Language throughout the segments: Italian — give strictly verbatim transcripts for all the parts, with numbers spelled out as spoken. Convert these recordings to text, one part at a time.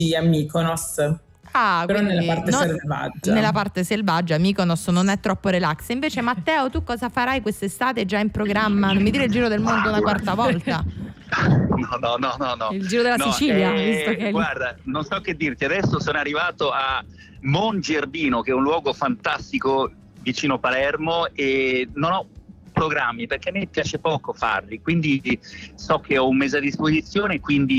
a Mykonos. Ah, però nella parte non, selvaggia. Nella parte selvaggia Mykonos non è troppo relax. Invece Matteo, tu cosa farai quest'estate già in programma? Non mi dire il giro del mondo una quarta volta. No, no, no, no, no. Il giro della no, Sicilia, eh, visto che guarda, non so che dirti. Adesso sono arrivato a Mongiardino, che è un luogo fantastico vicino Palermo, e non ho programmi perché a me piace poco farli, quindi so che ho un mese a disposizione,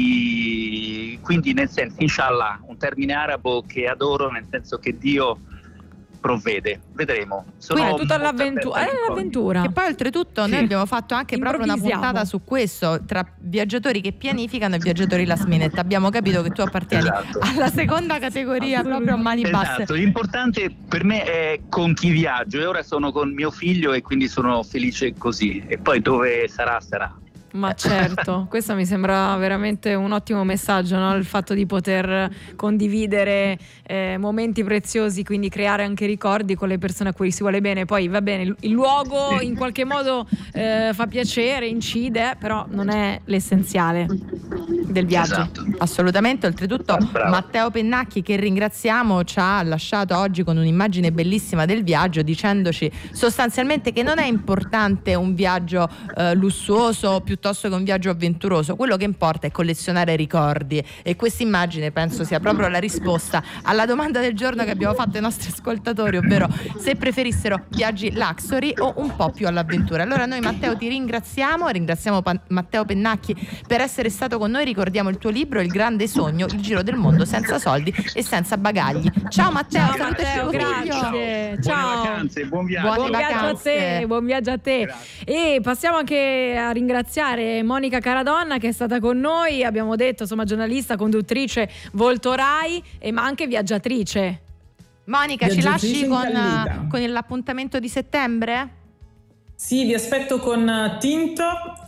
quindi, quindi nel senso, inshallah, un termine arabo che adoro, nel senso che Dio provvede, vedremo. Sono Quindi è tutta molto l'avventura, aperto è alle l'avventura. E poi oltretutto noi Sì. abbiamo fatto anche proprio una Improvvisiamo. puntata su questo, tra viaggiatori che pianificano e viaggiatori last minute. Abbiamo capito che tu appartieni Esatto. alla seconda categoria, proprio a mani basse. Esatto, l'importante per me è con chi viaggio, e ora sono con mio figlio e quindi sono felice così, e poi dove sarà sarà. Ma certo, questo mi sembra veramente un ottimo messaggio, no? Il fatto di poter condividere eh, momenti preziosi, quindi creare anche ricordi con le persone a cui si vuole bene. Poi va bene, il, il luogo in qualche modo eh, fa piacere, incide, però non è l'essenziale del viaggio. Esatto. Assolutamente, oltretutto Bravo. Matteo Pennacchi, che ringraziamo, ci ha lasciato oggi con un'immagine bellissima del viaggio, dicendoci sostanzialmente che non è importante un viaggio eh, lussuoso piuttosto che un viaggio avventuroso, quello che importa è collezionare ricordi, e questa immagine penso sia proprio la risposta alla domanda del giorno che abbiamo fatto ai nostri ascoltatori, ovvero se preferissero viaggi luxury o un po' più all'avventura. Allora noi, Matteo, ti ringraziamo, ringraziamo Pa- Matteo Pennacchi per essere stato con noi. Ricordiamo il tuo libro Il grande sogno, il giro del mondo senza soldi e senza bagagli. Ciao Matteo, Ciao salutaci Matteo, tuo figlio. grazie. Buone Ciao. vacanze, buon viaggio. Buone Buon viaggio a vacanze. te, buon viaggio a te. E passiamo anche a ringraziare Monica Caradonna, che è stata con noi, abbiamo detto, insomma, giornalista, conduttrice, volto Rai, e ma anche viaggiatrice. Monica, ci Viaggiatrice lasci con, incallita. con l'appuntamento di settembre? Sì, vi aspetto con Tinto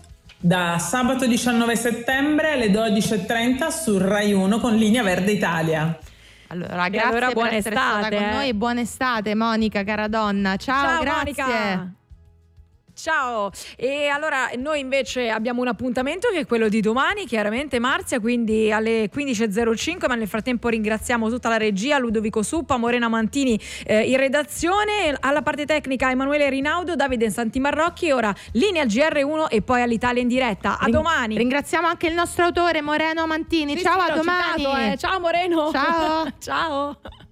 da sabato diciannove settembre alle dodici e trenta su Rai uno con Linea Verde Italia. Allora, E grazie allora per buona essere estate, stata con eh. noi. Buona estate, Monica Caradonna. Ciao, Ciao grazie. Monica. Ciao, e allora noi invece abbiamo un appuntamento che è quello di domani, chiaramente Marzia, quindi alle quindici e zero cinque, ma nel frattempo ringraziamo tutta la regia, Ludovico Suppa, Morena Mantini eh, in redazione, alla parte tecnica Emanuele Rinaudo, Davide Santimarrocchi, e ora linea al G R uno e poi all'Italia in diretta. A Ring- domani. Ringraziamo anche il nostro autore Moreno Mantini. Sì, Ciao, sì, a l'ho domani. citato, eh. Ciao Moreno. Ciao. Ciao.